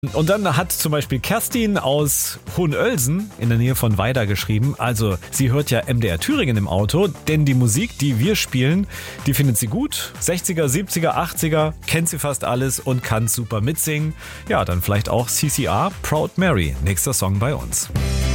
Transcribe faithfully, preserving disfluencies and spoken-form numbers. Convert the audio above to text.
Und dann hat zum Beispiel Kerstin aus Hohenölsen in der Nähe von Weida geschrieben, also sie hört ja M D R Thüringen im Auto, denn die Musik, die wir spielen, die findet sie gut. sechziger, siebziger, achtziger, kennt sie fast alles und kann super mitsingen. Ja, dann vielleicht auch C C R, Proud Mary, nächster Song bei uns.